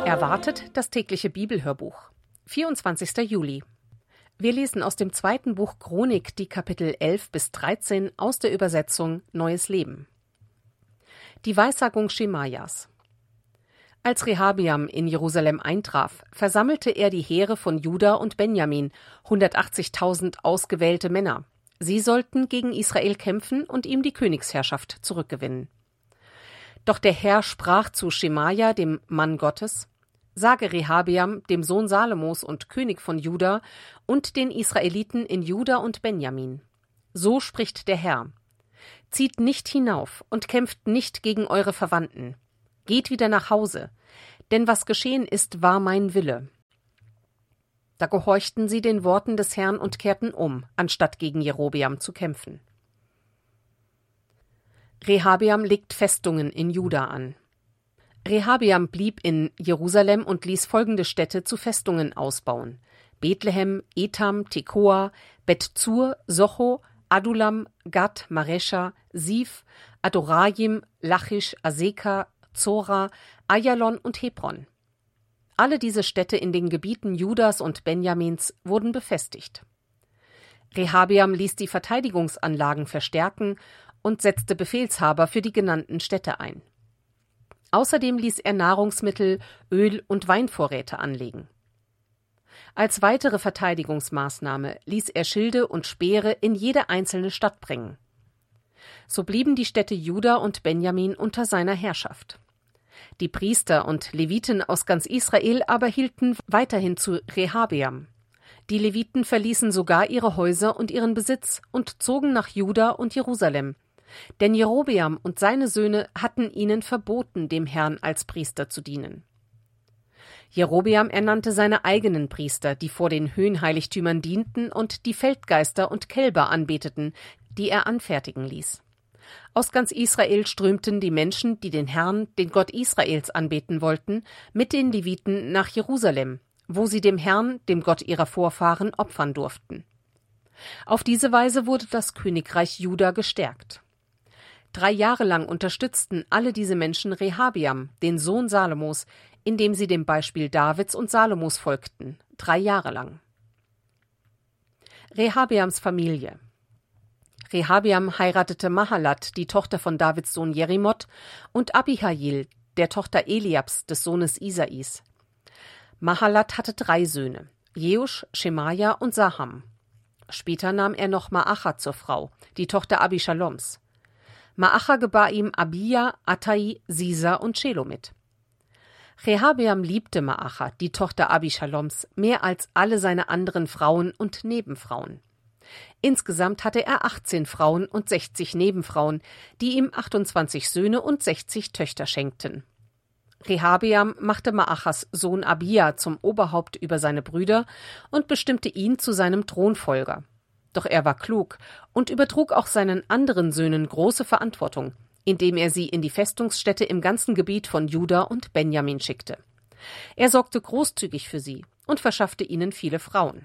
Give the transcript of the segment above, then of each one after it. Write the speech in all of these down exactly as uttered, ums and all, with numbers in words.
Erwartet das tägliche Bibelhörbuch. vierundzwanzigster Juli. Wir lesen aus dem zweiten Buch Chronik die Kapitel elf bis dreizehn aus der Übersetzung Neues Leben. Die Weissagung Schemajas. Als Rehabeam in Jerusalem eintraf, versammelte er die Heere von Juda und Benjamin, hundertachtzigtausend ausgewählte Männer. Sie sollten gegen Israel kämpfen und ihm die Königsherrschaft zurückgewinnen. Doch der Herr sprach zu Schemaja, dem Mann Gottes: Sage Rehabeam, dem Sohn Salomos und König von Juda, und den Israeliten in Juda und Benjamin: So spricht der Herr: Zieht nicht hinauf und kämpft nicht gegen eure Verwandten. Geht wieder nach Hause, denn was geschehen ist, war mein Wille. Da gehorchten sie den Worten des Herrn und kehrten um, anstatt gegen Jerobeam zu kämpfen. Rehabeam legt Festungen in Juda an. Rehabeam blieb in Jerusalem und ließ folgende Städte zu Festungen ausbauen: Bethlehem, Etam, Tekoa, Bet-Zur, Socho, Adulam, Gad, Maresha, Sif, Adorajim, Lachish, Aseka, Zora, Ayalon und Hebron. Alle diese Städte in den Gebieten Judas und Benjamins wurden befestigt. Rehabeam ließ die Verteidigungsanlagen verstärken und setzte Befehlshaber für die genannten Städte ein. Außerdem ließ er Nahrungsmittel, Öl und Weinvorräte anlegen. Als weitere Verteidigungsmaßnahme ließ er Schilde und Speere in jede einzelne Stadt bringen. So blieben die Städte Juda und Benjamin unter seiner Herrschaft. Die Priester und Leviten aus ganz Israel aber hielten weiterhin zu Rehabeam. Die Leviten verließen sogar ihre Häuser und ihren Besitz und zogen nach Juda und Jerusalem. Denn Jerobeam und seine Söhne hatten ihnen verboten, dem Herrn als Priester zu dienen. Jerobeam ernannte seine eigenen Priester, die vor den Höhenheiligtümern dienten und die Feldgeister und Kälber anbeteten, die er anfertigen ließ. Aus ganz Israel strömten die Menschen, die den Herrn, den Gott Israels, anbeten wollten, mit den Leviten nach Jerusalem, wo sie dem Herrn, dem Gott ihrer Vorfahren, opfern durften. Auf diese Weise wurde das Königreich Juda gestärkt. Drei Jahre lang unterstützten alle diese Menschen Rehabeam, den Sohn Salomos, indem sie dem Beispiel Davids und Salomos folgten, drei Jahre lang. Rehabeams Familie. Rehabeam heiratete Mahalat, die Tochter von Davids Sohn Jerimoth, und Abihail, der Tochter Eliabs, des Sohnes Isais. Mahalat hatte drei Söhne: Jeusch, Schemaja und Saham. Später nahm er noch Maacha zur Frau, die Tochter Abishaloms. Maacha gebar ihm Abia, Attai, Sisa und Shelomit. Rehabeam liebte Maacha, die Tochter Abishaloms, mehr als alle seine anderen Frauen und Nebenfrauen. Insgesamt hatte er achtzehn Frauen und sechzig Nebenfrauen, die ihm achtundzwanzig Söhne und sechzig Töchter schenkten. Rehabeam machte Maachas Sohn Abia zum Oberhaupt über seine Brüder und bestimmte ihn zu seinem Thronfolger. Doch er war klug und übertrug auch seinen anderen Söhnen große Verantwortung, indem er sie in die Festungsstädte im ganzen Gebiet von Juda und Benjamin schickte. Er sorgte großzügig für sie und verschaffte ihnen viele Frauen.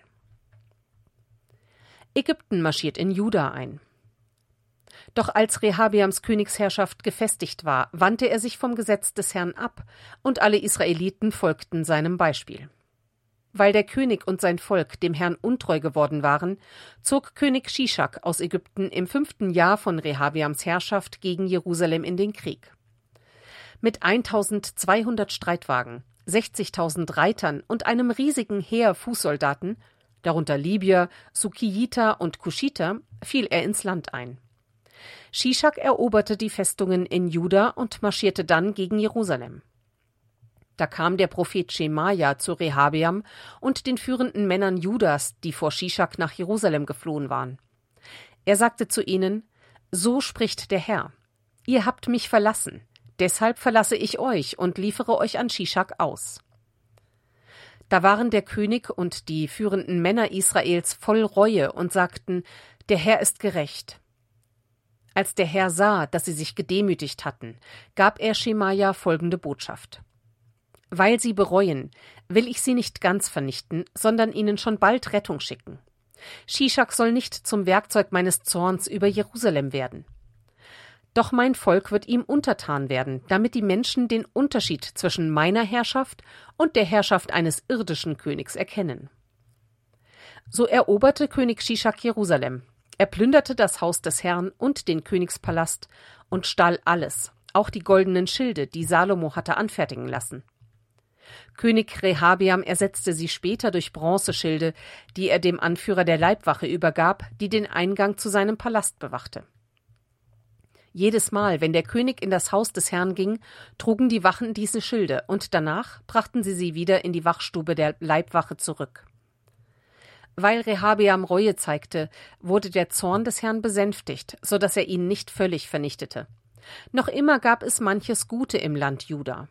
Ägypten marschiert in Juda ein. Doch als Rehabeams Königsherrschaft gefestigt war, wandte er sich vom Gesetz des Herrn ab, und alle Israeliten folgten seinem Beispiel. Weil der König und sein Volk dem Herrn untreu geworden waren, zog König Shishak aus Ägypten im fünften Jahr von Rehabeams Herrschaft gegen Jerusalem in den Krieg. Mit eintausendzweihundert Streitwagen, sechzigtausend Reitern und einem riesigen Heer Fußsoldaten, darunter Libyer, Sukkiiter und Kuschiter, fiel er ins Land ein. Shishak eroberte die Festungen in Juda und marschierte dann gegen Jerusalem. Da kam der Prophet Schemaja zu Rehabeam und den führenden Männern Judas, die vor Shishak nach Jerusalem geflohen waren. Er sagte zu ihnen: So spricht der Herr: Ihr habt mich verlassen, deshalb verlasse ich euch und liefere euch an Shishak aus. Da waren der König und die führenden Männer Israels voll Reue und sagten: Der Herr ist gerecht. Als der Herr sah, dass sie sich gedemütigt hatten, gab er Schemaja folgende Botschaft: Weil sie bereuen, will ich sie nicht ganz vernichten, sondern ihnen schon bald Rettung schicken. Shishak soll nicht zum Werkzeug meines Zorns über Jerusalem werden. Doch mein Volk wird ihm untertan werden, damit die Menschen den Unterschied zwischen meiner Herrschaft und der Herrschaft eines irdischen Königs erkennen. So eroberte König Schischak Jerusalem. Er plünderte das Haus des Herrn und den Königspalast und stahl alles, auch die goldenen Schilde, die Salomo hatte anfertigen lassen. König Rehabeam ersetzte sie später durch Bronzeschilde, die er dem Anführer der Leibwache übergab, die den Eingang zu seinem Palast bewachte. Jedes Mal, wenn der König in das Haus des Herrn ging, trugen die Wachen diese Schilde, und danach brachten sie sie wieder in die Wachstube der Leibwache zurück. Weil Rehabeam Reue zeigte, wurde der Zorn des Herrn besänftigt, so dass er ihn nicht völlig vernichtete. Noch immer gab es manches Gute im Land Juda.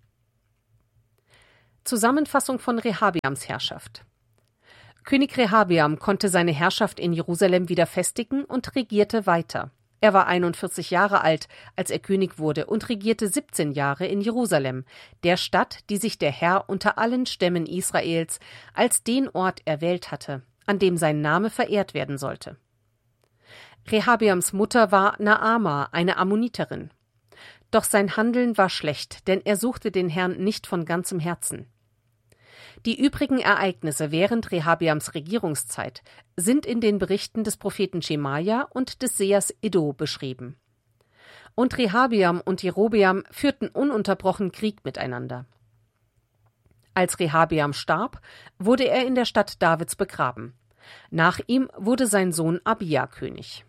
Zusammenfassung von Rehabeams Herrschaft. König Rehabeam konnte seine Herrschaft in Jerusalem wieder festigen und regierte weiter. Er war einundvierzig Jahre alt, als er König wurde, und regierte siebzehn Jahre in Jerusalem, der Stadt, die sich der Herr unter allen Stämmen Israels als den Ort erwählt hatte, an dem sein Name verehrt werden sollte. Rehabeams Mutter war Naama, eine Ammoniterin. Doch sein Handeln war schlecht, denn er suchte den Herrn nicht von ganzem Herzen. Die übrigen Ereignisse während Rehabeams Regierungszeit sind in den Berichten des Propheten Schemaja und des Sehers Iddo beschrieben. Und Rehabeam und Jerobeam führten ununterbrochen Krieg miteinander. Als Rehabeam starb, wurde er in der Stadt Davids begraben. Nach ihm wurde sein Sohn Abija König.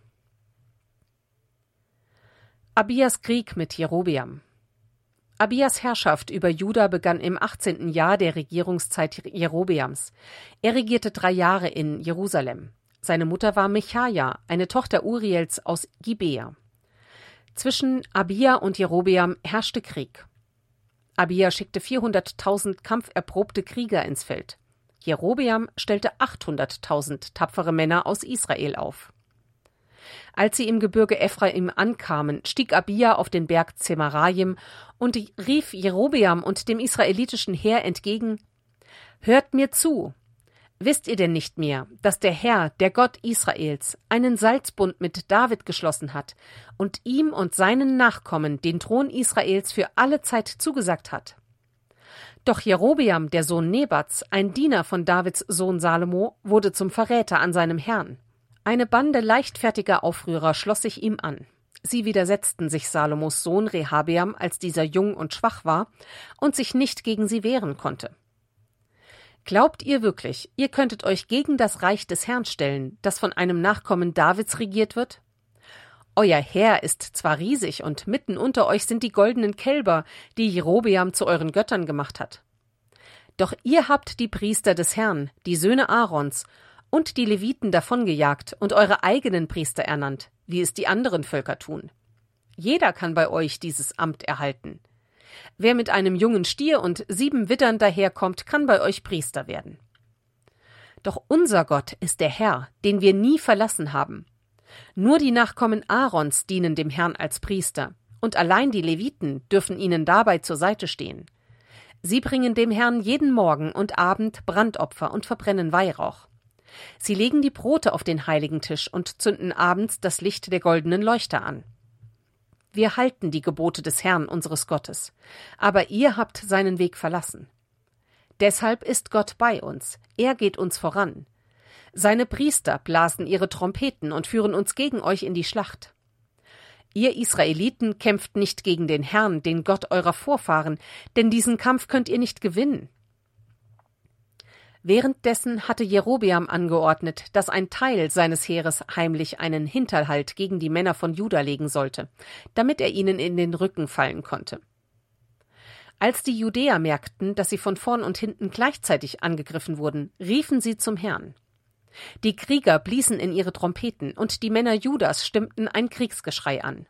Abijas Krieg mit Jerobeam. Abijas Herrschaft über Juda begann im achtzehnten Jahr der Regierungszeit Jerobeams. Er regierte drei Jahre in Jerusalem. Seine Mutter war Michaja, eine Tochter Uriels aus Gibea. Zwischen Abija und Jerobeam herrschte Krieg. Abija schickte vierhunderttausend kampferprobte Krieger ins Feld. Jerobeam stellte achthunderttausend tapfere Männer aus Israel auf. Als sie im Gebirge Ephraim ankamen, stieg Abija auf den Berg Zemarayim und rief Jerobeam und dem israelitischen Heer entgegen: »Hört mir zu! Wisst ihr denn nicht mehr, dass der Herr, der Gott Israels, einen Salzbund mit David geschlossen hat und ihm und seinen Nachkommen den Thron Israels für alle Zeit zugesagt hat? Doch Jerobeam, der Sohn Nebats, ein Diener von Davids Sohn Salomo, wurde zum Verräter an seinem Herrn. Eine Bande leichtfertiger Aufrührer schloss sich ihm an. Sie widersetzten sich Salomos Sohn Rehabeam, als dieser jung und schwach war und sich nicht gegen sie wehren konnte. Glaubt ihr wirklich, ihr könntet euch gegen das Reich des Herrn stellen, das von einem Nachkommen Davids regiert wird? Euer Heer ist zwar riesig und mitten unter euch sind die goldenen Kälber, die Jerobeam zu euren Göttern gemacht hat. Doch ihr habt die Priester des Herrn, die Söhne Aarons, und die Leviten davongejagt und eure eigenen Priester ernannt, wie es die anderen Völker tun. Jeder kann bei euch dieses Amt erhalten. Wer mit einem jungen Stier und sieben Widdern daherkommt, kann bei euch Priester werden. Doch unser Gott ist der Herr, den wir nie verlassen haben. Nur die Nachkommen Aarons dienen dem Herrn als Priester, und allein die Leviten dürfen ihnen dabei zur Seite stehen. Sie bringen dem Herrn jeden Morgen und Abend Brandopfer und verbrennen Weihrauch. Sie legen die Brote auf den heiligen Tisch und zünden abends das Licht der goldenen Leuchter an. Wir halten die Gebote des Herrn, unseres Gottes, aber ihr habt seinen Weg verlassen. Deshalb ist Gott bei uns, er geht uns voran. Seine Priester blasen ihre Trompeten und führen uns gegen euch in die Schlacht. Ihr Israeliten kämpft nicht gegen den Herrn, den Gott eurer Vorfahren, denn diesen Kampf könnt ihr nicht gewinnen. Währenddessen hatte Jerobeam angeordnet, dass ein Teil seines Heeres heimlich einen Hinterhalt gegen die Männer von Juda legen sollte, damit er ihnen in den Rücken fallen konnte. Als die Judäer merkten, dass sie von vorn und hinten gleichzeitig angegriffen wurden, riefen sie zum Herrn. Die Krieger bliesen in ihre Trompeten, und die Männer Judas stimmten ein Kriegsgeschrei an.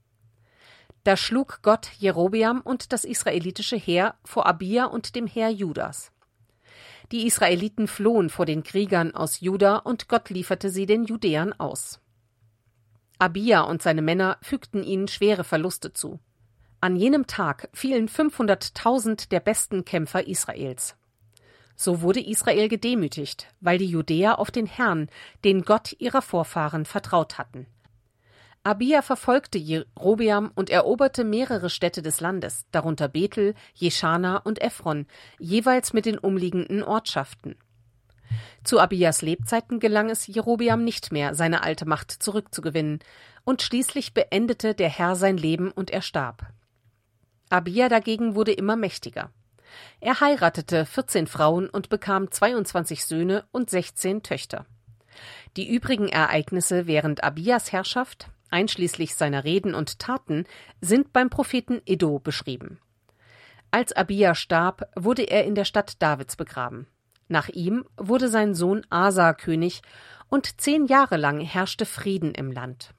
Da schlug Gott Jerobeam und das israelitische Heer vor Abija und dem Heer Judas. Die Israeliten flohen vor den Kriegern aus Juda, und Gott lieferte sie den Judäern aus. Abija und seine Männer fügten ihnen schwere Verluste zu. An jenem Tag fielen fünfhunderttausend der besten Kämpfer Israels. So wurde Israel gedemütigt, weil die Judäer auf den Herrn, den Gott ihrer Vorfahren, vertraut hatten. Abija verfolgte Jerobeam und eroberte mehrere Städte des Landes, darunter Bethel, Jeschana und Ephron, jeweils mit den umliegenden Ortschaften. Zu Abijas Lebzeiten gelang es Jerobeam nicht mehr, seine alte Macht zurückzugewinnen, und schließlich beendete der Herr sein Leben und er starb. Abija dagegen wurde immer mächtiger. Er heiratete vierzehn Frauen und bekam zweiundzwanzig Söhne und sechzehn Töchter. Die übrigen Ereignisse während Abijas Herrschaft, einschließlich seiner Reden und Taten, sind beim Propheten Iddo beschrieben. Als Abija starb, wurde er in der Stadt Davids begraben. Nach ihm wurde sein Sohn Asa König und zehn Jahre lang herrschte Frieden im Land.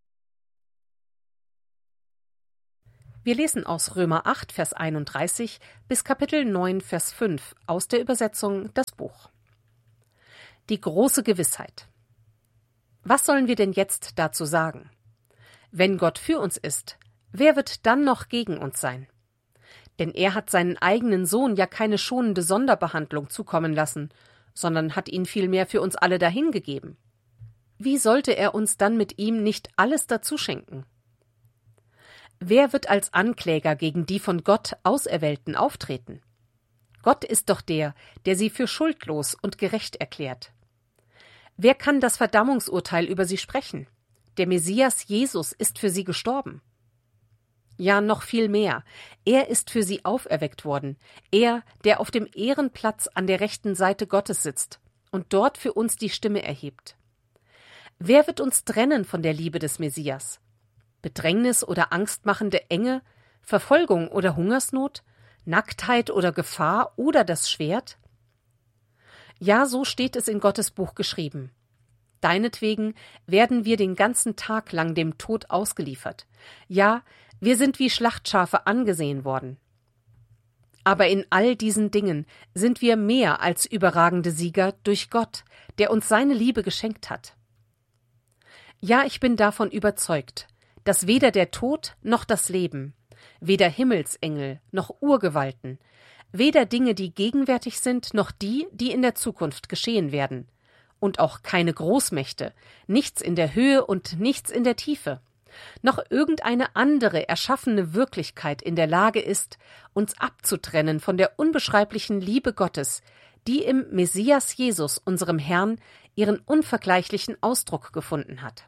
Wir lesen aus Römer acht, Vers einunddreißig bis Kapitel neun, Vers fünf aus der Übersetzung Das Buch. Die große Gewissheit. Was sollen wir denn jetzt dazu sagen? Wenn Gott für uns ist, wer wird dann noch gegen uns sein? Denn er hat seinen eigenen Sohn ja keine schonende Sonderbehandlung zukommen lassen, sondern hat ihn vielmehr für uns alle dahingegeben. Wie sollte er uns dann mit ihm nicht alles dazu schenken? Wer wird als Ankläger gegen die von Gott Auserwählten auftreten? Gott ist doch der, der sie für schuldlos und gerecht erklärt. Wer kann das Verdammungsurteil über sie sprechen? Der Messias Jesus ist für sie gestorben. Ja, noch viel mehr. Er ist für sie auferweckt worden. Er, der auf dem Ehrenplatz an der rechten Seite Gottes sitzt und dort für uns die Stimme erhebt. Wer wird uns trennen von der Liebe des Messias? Bedrängnis oder angstmachende Enge, Verfolgung oder Hungersnot, Nacktheit oder Gefahr oder das Schwert? Ja, so steht es in Gottes Buch geschrieben. Deinetwegen werden wir den ganzen Tag lang dem Tod ausgeliefert. Ja, wir sind wie Schlachtschafe angesehen worden. Aber in all diesen Dingen sind wir mehr als überragende Sieger durch Gott, der uns seine Liebe geschenkt hat. Ja, ich bin davon überzeugt, dass weder der Tod noch das Leben, weder Himmelsengel noch Urgewalten, weder Dinge, die gegenwärtig sind, noch die, die in der Zukunft geschehen werden, und auch keine Großmächte, nichts in der Höhe und nichts in der Tiefe, noch irgendeine andere erschaffene Wirklichkeit in der Lage ist, uns abzutrennen von der unbeschreiblichen Liebe Gottes, die im Messias Jesus, unserem Herrn, ihren unvergleichlichen Ausdruck gefunden hat.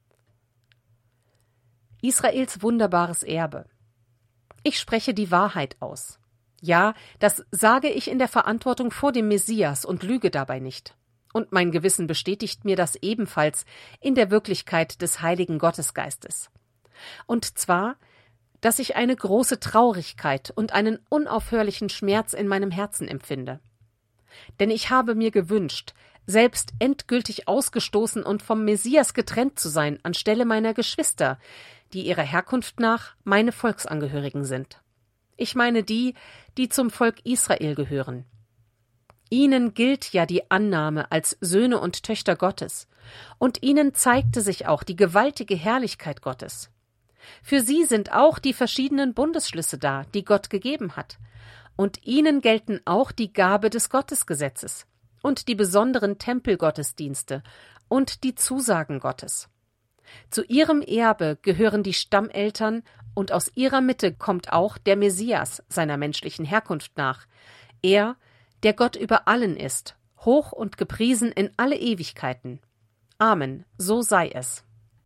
Israels wunderbares Erbe. Ich spreche die Wahrheit aus. Ja, das sage ich in der Verantwortung vor dem Messias und lüge dabei nicht. Und mein Gewissen bestätigt mir das ebenfalls in der Wirklichkeit des heiligen Gottesgeistes. Und zwar, dass ich eine große Traurigkeit und einen unaufhörlichen Schmerz in meinem Herzen empfinde. Denn ich habe mir gewünscht, selbst endgültig ausgestoßen und vom Messias getrennt zu sein, anstelle meiner Geschwister, die ihrer Herkunft nach meine Volksangehörigen sind. Ich meine die, die zum Volk Israel gehören. Ihnen gilt ja die Annahme als Söhne und Töchter Gottes, und ihnen zeigte sich auch die gewaltige Herrlichkeit Gottes. Für sie sind auch die verschiedenen Bundesschlüsse da, die Gott gegeben hat, und ihnen gelten auch die Gabe des Gottesgesetzes und die besonderen Tempelgottesdienste und die Zusagen Gottes. Zu ihrem Erbe gehören die Stammeltern, und aus ihrer Mitte kommt auch der Messias seiner menschlichen Herkunft nach, er, der Gott über allen ist, hoch und gepriesen in alle Ewigkeiten. Amen, so sei es.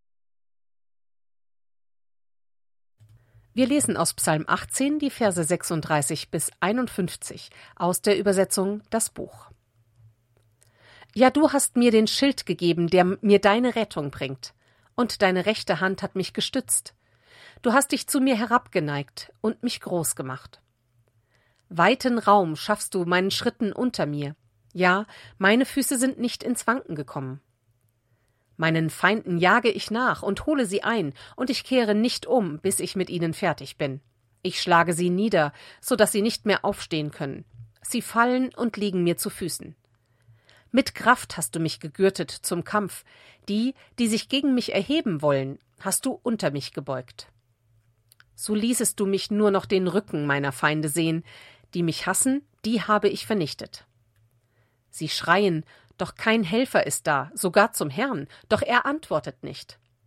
Wir lesen aus Psalm achtzehn die Verse sechsunddreißig bis einundfünfzig aus der Übersetzung Das Buch. Ja, du hast mir den Schild gegeben, der mir deine Rettung bringt, und deine rechte Hand hat mich gestützt. Du hast dich zu mir herabgeneigt und mich groß gemacht. Weiten Raum schaffst du meinen Schritten unter mir. Ja, meine Füße sind nicht ins Wanken gekommen. Meinen Feinden jage ich nach und hole sie ein, und ich kehre nicht um, bis ich mit ihnen fertig bin. Ich schlage sie nieder, so dass sie nicht mehr aufstehen können. Sie fallen und liegen mir zu Füßen. Mit Kraft hast du mich gegürtet zum Kampf. Die, die sich gegen mich erheben wollen, hast du unter mich gebeugt. So ließest du mich nur noch den Rücken meiner Feinde sehen. Die mich hassen, die habe ich vernichtet. Sie schreien, doch kein Helfer ist da, sogar zum Herrn, doch er antwortet nicht.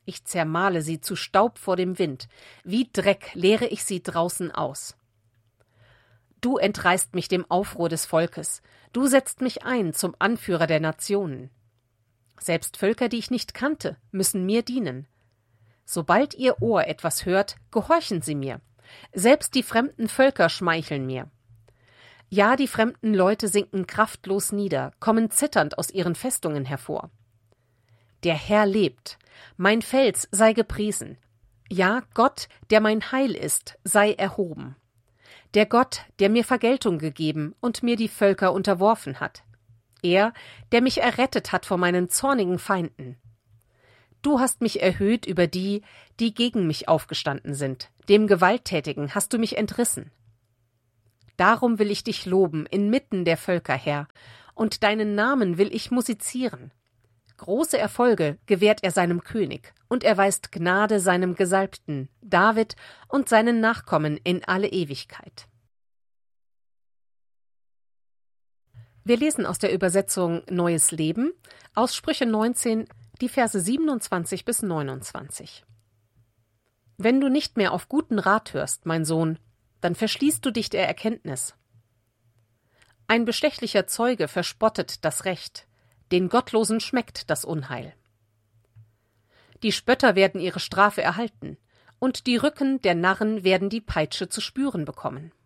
Ich zermahle sie zu Staub vor dem Wind, wie Dreck leere ich sie draußen aus. Du entreißt mich dem Aufruhr des Volkes, du setzt mich ein zum Anführer der Nationen. Selbst Völker, die ich nicht kannte, müssen mir dienen. Sobald ihr Ohr etwas hört, gehorchen sie mir. Selbst die fremden Völker schmeicheln mir. Ja, die fremden Leute sinken kraftlos nieder, kommen zitternd aus ihren Festungen hervor. Der Herr lebt, mein Fels sei gepriesen. Ja, Gott, der mein Heil ist, sei erhoben. Der Gott, der mir Vergeltung gegeben und mir die Völker unterworfen hat. Er, der mich errettet hat vor meinen zornigen Feinden. Du hast mich erhöht über die, die gegen mich aufgestanden sind. Dem Gewalttätigen hast du mich entrissen. Darum will ich dich loben inmitten der Völker, Herr, und deinen Namen will ich musizieren. Große Erfolge gewährt er seinem König, und erweist Gnade seinem Gesalbten, David und seinen Nachkommen in alle Ewigkeit. Wir lesen aus der Übersetzung Neues Leben aus Sprüche neunzehn, die Verse siebenundzwanzig bis neunundzwanzig. Wenn du nicht mehr auf guten Rat hörst, mein Sohn, dann verschließt du dich der Erkenntnis. Ein bestechlicher Zeuge verspottet das Recht, den Gottlosen schmeckt das Unheil. Die Spötter werden ihre Strafe erhalten, und die Rücken der Narren werden die Peitsche zu spüren bekommen.